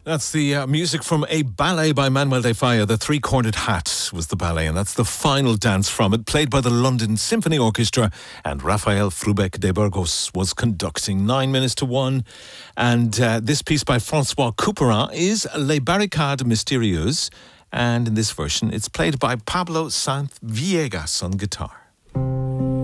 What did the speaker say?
That's the music from a ballet by Manuel de Falla. The Three-Cornered Hat was the ballet, and that's the final dance from it, played by the London Symphony Orchestra, and Rafael Frubec de Burgos was conducting. 9 minutes to 1. And this piece by Francois Couperin is Les Barricades Mystérieuses, and in this version it's played by Pablo Sanz Villegas on guitar.